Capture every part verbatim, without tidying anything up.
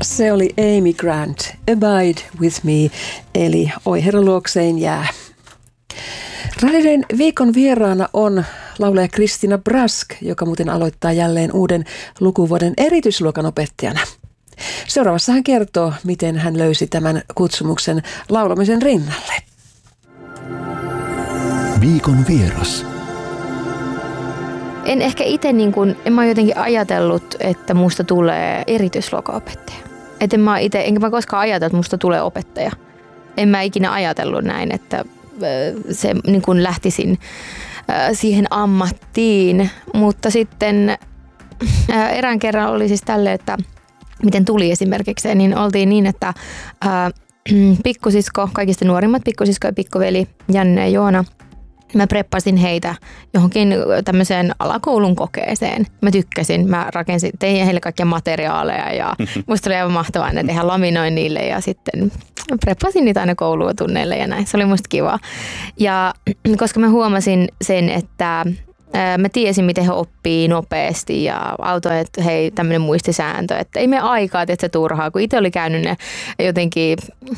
Se oli Amy Grant, Abide with me, eli Oi Herra luokseen jää. Radioiden viikon vieraana on laulaja Kristina Brask, joka muuten aloittaa jälleen uuden lukuvuoden erityisluokan opettajana. Seuraavassa hän kertoo, miten hän löysi tämän kutsumuksen laulamisen rinnalle. Viikon vieras. En ehkä itse, niin kuin, en mä jotenkin ajatellut, että musta tulee erityisluokan opettaja. Et en mä itse, enkä mä koskaan ajatellut, että musta tulee opettaja. En mä ikinä ajatellut näin, että se niin kuin lähtisin siihen ammattiin. Mutta sitten erään kerran oli siis tälle, että miten tuli esimerkiksi, niin oltiin niin, että pikkusisko, kaikista nuorimmat pikkusisko ja pikkuveli Janne ja Joona, mä preppasin heitä johonkin tämmöiseen alakoulun kokeeseen. Mä tykkäsin, mä rakensin, tein heille kaikkia materiaaleja ja musta oli aivan mahtavaa, että tehdään laminoin niille ja sitten preppasin niitä aina koulutunneille ja näin. Se oli musta kiva. Ja koska mä huomasin sen, että mä tiesin, miten he oppii nopeasti ja autoin, että hei, tämmöinen muistisääntö, että ei mene aikaa, että se turhaa, kun itse oli käynyt ne jotenkin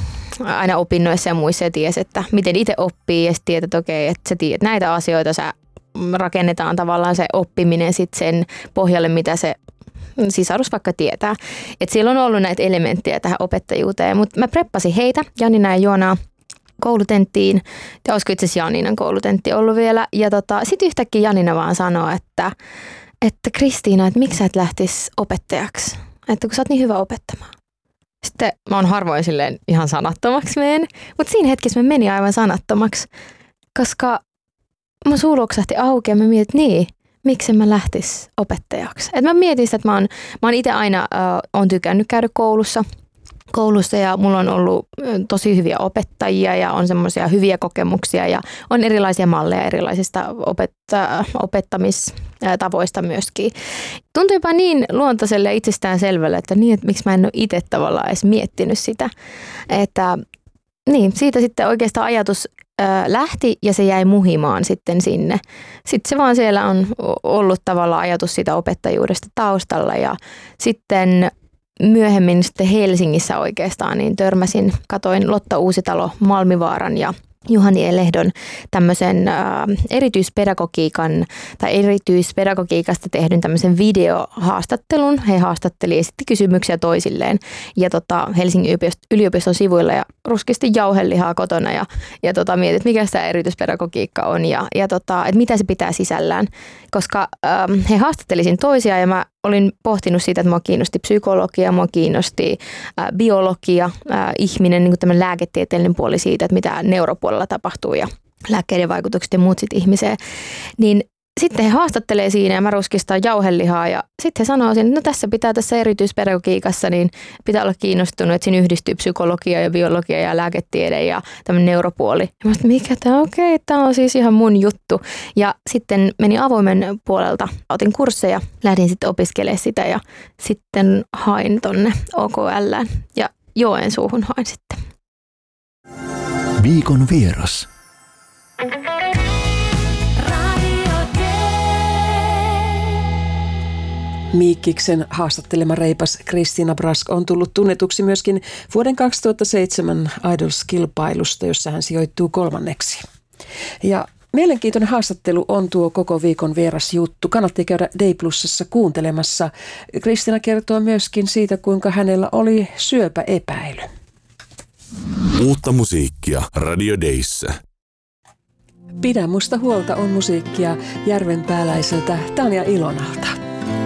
aina opinnoissa ja muissa ja tiesi, että miten itse oppii ja sitten tiedät, että okei, että sä tiedät näitä asioita, sä rakennetaan tavallaan se oppiminen sitten sen pohjalle, mitä se sisarus vaikka tietää. Että siellä on ollut näitä elementtejä tähän opettajuuteen, mutta mä preppasin heitä, Janina ja Joonaa, koulutenttiin, ja olisiko itse asiassa Janinan koulutentti ollut vielä, ja tota, sitten yhtäkkiä Janina vaan sanoi, että, että Kristiina, että miksi sä et lähtisi opettajaksi, että kun sä oot niin hyvä opettamaan. Sitten mä oon harvoin silleen ihan sanattomaksi meen, mutta siinä hetkessä mä menin aivan sanattomaksi, koska mun suu luoksahti auki ja mä mietin, että niin, miksi mä lähtis opettajaksi. Et mä mietin sitä, että mä oon, mä oon itse aina äh, on tykännyt käydä koulussa, koulussa ja mulla on ollut tosi hyviä opettajia ja on semmoisia hyviä kokemuksia ja on erilaisia malleja erilaisista opetta- opettamistavoista myöskin. Tuntuu jopa niin luontaiselle ja itsestään selvälle, että niin, että miksi mä en ole itse tavallaan edes miettinyt sitä. Että niin, siitä sitten oikeastaan ajatus ää, lähti ja se jäi muhimaan sitten sinne. Sitten se vaan siellä on ollut tavallaan ajatus siitä opettajuudesta taustalla ja sitten myöhemmin sitten Helsingissä oikeastaan niin törmäsin, katoin Lotta Uusitalo Malmivaaran ja Juhani E. Lehdon tämmöisen ä, erityispedagogiikan tai erityispedagogiikasta tehdyn tämmöisen videohaastattelun. He haastatteli esitti kysymyksiä toisilleen ja tota, Helsingin yliopiston sivuilla ja ruskisti jauhelihaa kotona ja, ja tota, mietin, että mikä sitä erityispedagogiikka on ja, ja tota, että mitä se pitää sisällään. Koska ä, he haastattelisin toisia ja mä olin pohtinut siitä, että mua kiinnosti psykologia, mua kiinnosti ä, biologia, ä, ihminen, niin kuin tämmöinen lääketieteellinen puoli siitä, että mitä neuropuolella tapahtuu ja lääkkeiden vaikutukset ja muut sitten ihmiseen. Niin sitten he haastattelee siinä ja mä ruskistan jauhelihaa ja sitten he sanoo siinä, että no tässä pitää tässä erityispedagogiikassa, niin pitää olla kiinnostunut, että siinä yhdistyy psykologia ja biologia ja lääketiede ja tämmöinen neuropuoli. Ja mä sanoin, mikä tämä on, okei, tämä on siis ihan mun juttu. Ja sitten menin avoimen puolelta, otin kursseja, lähdin sitten opiskelemaan sitä ja sitten hain tonne O K L:ään ja Joensuuhun hain sitten. Viikon vieras. Miikkiksen haastattelema reipas Kristina Brask on tullut tunnetuksi myöskin vuoden kaksituhattaseitsemän Idols-kilpailusta, jossa hän sijoittuu kolmanneksi. Ja mielenkiintoinen haastattelu on tuo koko viikon vieras juttu. Kannattaa käydä Day Plusassa kuuntelemassa. Kristina kertoo myöskin siitä, kuinka hänellä oli syöpäepäily. Uutta musiikkia Radio Dayssä. Pidä musta huolta on musiikkia järvenpääläiseltä Tanja Ilonalta.